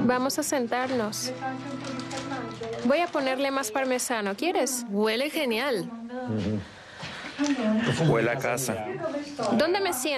Vamos a sentarnos. Voy a ponerle más parmesano. ¿Quieres? Huele genial. Huele a casa. ¿Dónde me siento?